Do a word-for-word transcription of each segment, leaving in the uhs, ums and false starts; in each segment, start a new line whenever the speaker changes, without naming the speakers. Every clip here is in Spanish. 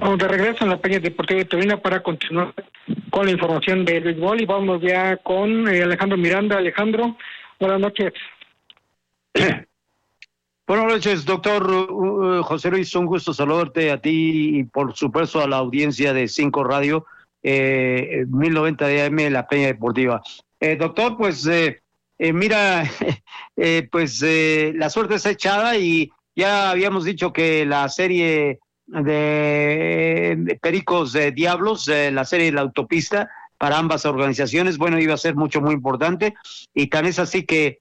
Estamos de regreso en la Peña Deportiva de Torino para continuar con la información del béisbol y vamos ya con eh, Alejandro Miranda. Alejandro, buenas noches.
Buenas noches, doctor uh, José Luis, un gusto saludarte a ti y por supuesto a la audiencia de Cinco Radio, eh, mil noventa de A M, la Peña Deportiva. Eh, doctor, pues eh, eh, mira, eh, pues eh, la suerte está echada y ya habíamos dicho que la serie de Pericos de Diablos, eh, la serie de la autopista para ambas organizaciones, bueno, iba a ser mucho, muy importante, y tan es así que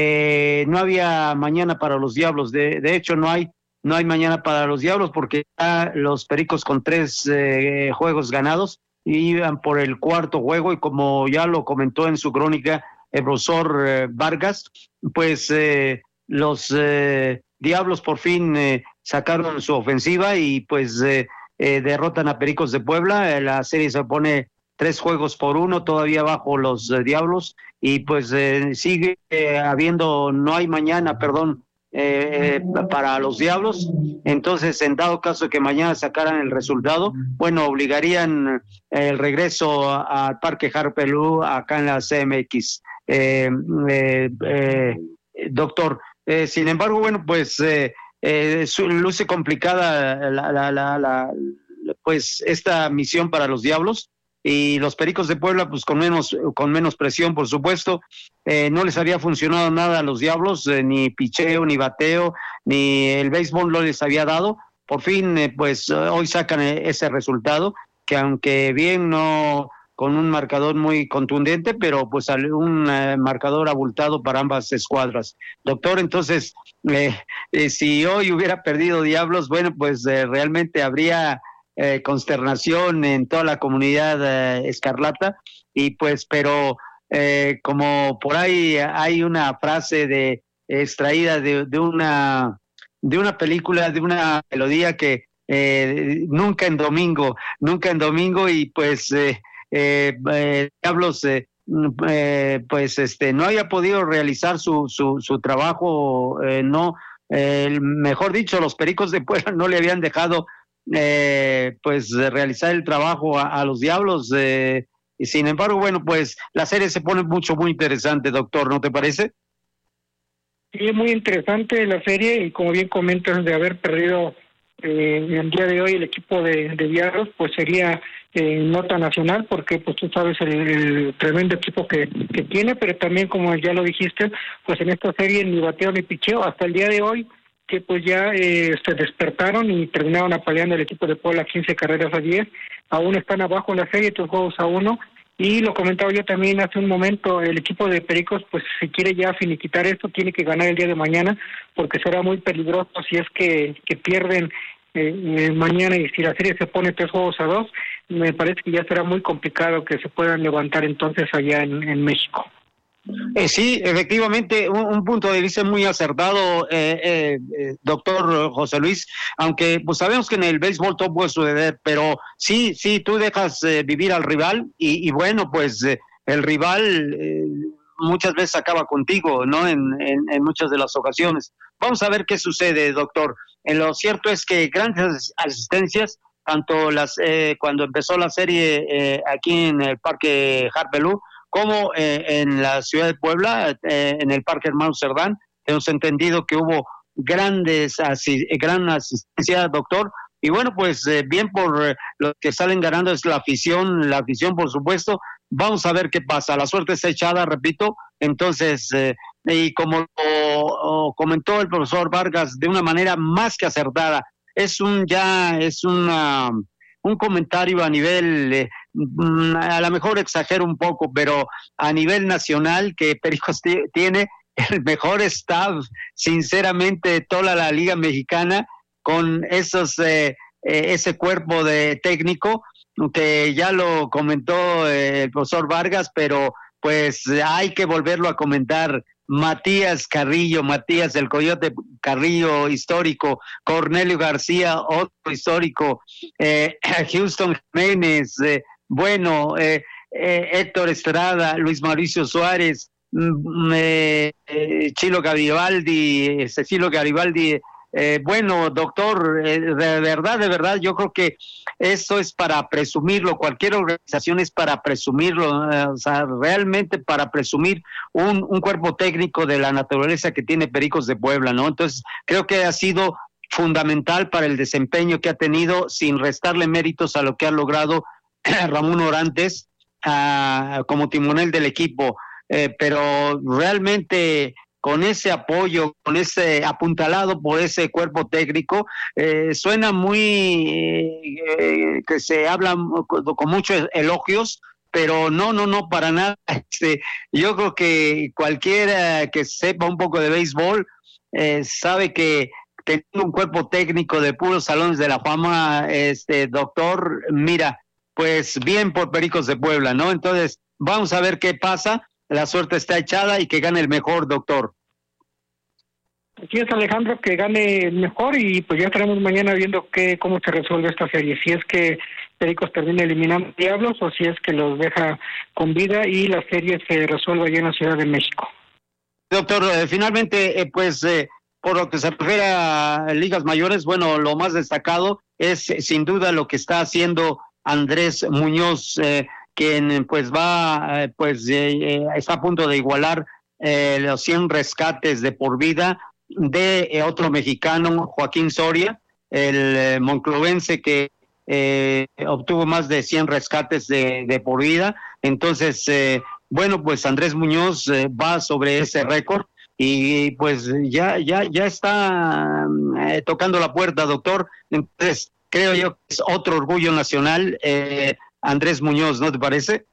eh, no había mañana para los Diablos, de, de hecho no hay, no hay mañana para los Diablos porque ya los Pericos con tres eh, juegos ganados iban por el cuarto juego y como ya lo comentó en su crónica el profesor eh, Vargas, pues eh, los eh, Diablos por fin eh, sacaron su ofensiva y pues eh, eh, derrotan a Pericos de Puebla. Eh, la serie se pone tres juegos por uno, todavía bajo los eh, Diablos, y pues eh, sigue eh, habiendo, no hay mañana, perdón, eh, eh, para los Diablos. Entonces, en dado caso que mañana sacaran el resultado, bueno, obligarían el regreso al Parque Harpelú acá en la C M X. Eh, eh, eh, doctor, eh, sin embargo, bueno, pues eh, eh, luce complicada la, la, la, la, pues esta misión para los Diablos y los Pericos de Puebla pues con menos con menos presión, por supuesto. Eh, no les había funcionado nada a los Diablos, eh, ni picheo, ni bateo, ni el béisbol no les había dado. Por fin, eh, pues hoy sacan ese resultado, que aunque bien no con un marcador muy contundente, pero pues un eh, marcador abultado para ambas escuadras. Doctor, entonces, eh, eh, si hoy hubiera perdido Diablos, bueno, pues eh, realmente habría eh, consternación en toda la comunidad eh, escarlata, y pues, pero eh, como por ahí hay una frase de extraída de, de una de una película, de una melodía que eh, nunca en domingo, nunca en domingo, y pues eh, Eh, eh, Diablos eh, eh, pues este no había podido realizar su su, su trabajo, eh, no eh, mejor dicho, los Pericos de Puebla no le habían dejado eh, pues realizar el trabajo a, a los Diablos, eh, y sin embargo, bueno, pues la serie se pone mucho, muy interesante, doctor, ¿no te parece?
Sí, es muy interesante la serie y como bien comentas, de haber perdido eh, el día de hoy el equipo de, de Diablos, pues sería eh, nota nacional, porque pues tú sabes el, el tremendo equipo que, que tiene, pero también como ya lo dijiste, pues en esta serie ni bateo ni picheo hasta el día de hoy, que pues ya eh, se despertaron y terminaron apaleando el equipo de Puebla quince carreras a diez, aún están abajo en la serie, tres juegos a uno, y lo comentaba yo también hace un momento, el equipo de Pericos, pues si quiere ya finiquitar esto, tiene que ganar el día de mañana, porque será muy peligroso si es que, que pierden eh, eh, mañana, y si la serie se pone tres juegos a dos, me parece que ya será muy complicado que se puedan levantar entonces allá en, en México.
Eh, sí, efectivamente, un, un punto de vista muy acertado, eh, eh, eh, doctor José Luis, aunque pues sabemos que en el béisbol todo puede suceder, pero sí, sí, tú dejas eh, vivir al rival y, y bueno, pues eh, el rival eh, muchas veces acaba contigo, ¿no? En, en, en muchas de las ocasiones. Vamos a ver qué sucede, doctor. En lo cierto es que grandes asistencias, tanto las eh, cuando empezó la serie eh, aquí en el Parque Harpelú, como eh, en la ciudad de Puebla, eh, en el Parque Hermano Cerdán, hemos entendido que hubo grandes asi gran asistencia, doctor, y bueno, pues eh, bien por eh, lo que salen ganando es la afición, la afición por supuesto. Vamos a ver qué pasa, la suerte está echada, repito, entonces, eh, y como lo, o comentó el profesor Vargas de una manera más que acertada, es un ya, es una... un comentario a nivel, eh, a lo mejor exagero un poco, pero a nivel nacional, que Pericos tiene el mejor staff, sinceramente, de toda la Liga Mexicana, con esos eh, eh, ese cuerpo de técnico, que ya lo comentó eh, el profesor Vargas, pero pues hay que volverlo a comentar. Matías Carrillo, Matías el Coyote Carrillo, histórico, Cornelio García, otro histórico, eh, Houston Jiménez, eh, bueno, eh, eh, Héctor Estrada, Luis Mauricio Suárez, mm, eh, eh, Chilo Garibaldi, Cecilio Garibaldi, Eh, bueno, doctor, eh, de verdad, de verdad, yo creo que eso es para presumirlo, cualquier organización es para presumirlo, eh, o sea, realmente para presumir un, un cuerpo técnico de la naturaleza que tiene Pericos de Puebla, ¿no? Entonces, creo que ha sido fundamental para el desempeño que ha tenido, sin restarle méritos a lo que ha logrado Ramón Orantes uh, como timonel del equipo, eh, pero realmente con ese apoyo, con ese apuntalado por ese cuerpo técnico, eh, suena muy, eh, que se habla con, con muchos elogios, pero no, no, no, para nada. Este, yo creo que cualquiera que sepa un poco de béisbol eh, sabe que teniendo un cuerpo técnico de puros salones de la fama, este doctor, mira, pues bien por Pericos de Puebla, ¿no? Entonces, vamos a ver qué pasa. La suerte está echada y que gane el mejor, doctor.
Así es, Alejandro, que gane el mejor y pues ya estaremos mañana viendo qué, cómo se resuelve esta serie, si es que Pericos termina eliminando Diablos o si es que los deja con vida y la serie se resuelve allá en la Ciudad de México.
Doctor, eh, finalmente, eh, pues eh, por lo que se refiere a ligas mayores, bueno, lo más destacado es eh, sin duda lo que está haciendo Andrés Muñoz, eh, quien pues va, eh, pues eh, eh, está a punto de igualar eh, los cien rescates de por vida de eh, otro mexicano, Joaquín Soria, el eh, monclovense que eh, obtuvo más de cien rescates de, de por vida. Entonces, eh, bueno, pues Andrés Muñoz eh, va sobre ese récord y pues ya, ya, ya está eh, tocando la puerta, doctor. Entonces, creo yo que es otro orgullo nacional, eh, Andrés Muñoz, ¿no te parece?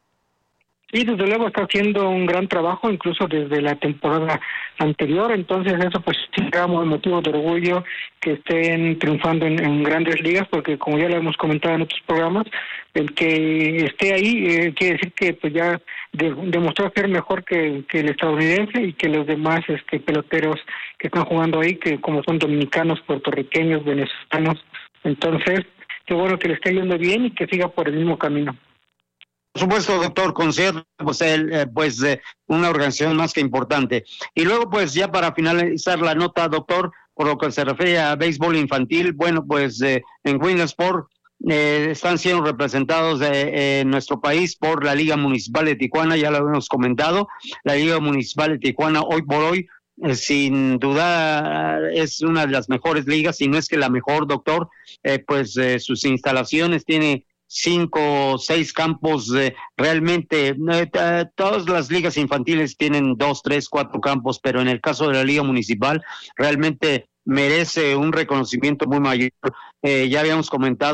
Sí, desde luego está haciendo un gran trabajo, incluso desde la temporada anterior, entonces eso pues sí da motivo de orgullo que estén triunfando en, en grandes ligas, porque como ya lo hemos comentado en otros programas, el que esté ahí eh, quiere decir que pues ya de, demostró ser mejor que, que el estadounidense y que los demás este peloteros que están jugando ahí, que como son dominicanos, puertorriqueños, venezolanos, entonces qué bueno que le esté yendo bien y que siga por el mismo camino.
Por supuesto, doctor, concierto, pues, el, eh, pues eh, una organización más que importante. Y luego, pues ya para finalizar la nota, doctor, por lo que se refiere a béisbol infantil, bueno, pues eh, en Winnersport eh, están siendo representados eh, en nuestro país por la Liga Municipal de Tijuana, ya lo hemos comentado, la Liga Municipal de Tijuana hoy por hoy, eh, sin duda es una de las mejores ligas, si no es que la mejor, doctor, eh, pues eh, sus instalaciones tiene cinco o seis campos, eh, realmente eh, todas las ligas infantiles tienen dos, tres, cuatro campos, pero en el caso de la liga municipal realmente merece un reconocimiento muy mayor. Eh, ya habíamos comentado